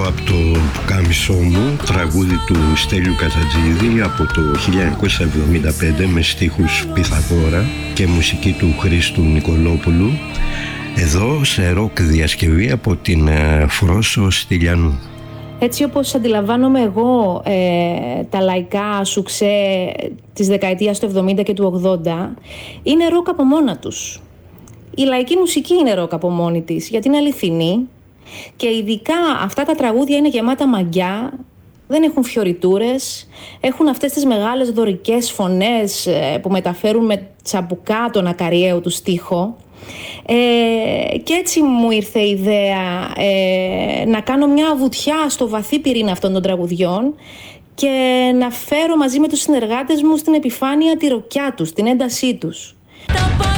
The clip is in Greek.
από το «Πουκάμισό μου», τραγούδι του Στέλιου Κατατζίδη από το 1975 με στίχους Πυθαγόρα και μουσική του Χρήστου Νικολόπουλου, εδώ σε ροκ διασκευή από την Φρόσο Στυλιανού. Έτσι όπως αντιλαμβάνομαι εγώ τα λαϊκά σουξέ της δεκαετίας του 70 και του 80 είναι ροκ από μόνα τους. Η λαϊκή μουσική είναι ροκ από μόνη της, γιατί είναι αληθινή και ειδικά αυτά τα τραγούδια είναι γεμάτα μαγιά, δεν έχουν φιωριτούρες, έχουν αυτές τις μεγάλες δωρικές φωνές που μεταφέρουν με τσαμπουκά τον ακαριαίο του στίχο. Και έτσι μου ήρθε η ιδέα να κάνω μια βουτιά στο βαθύ πυρήνα αυτών των τραγουδιών και να φέρω μαζί με τους συνεργάτες μου στην επιφάνεια τη ροκιά τους, την έντασή τους.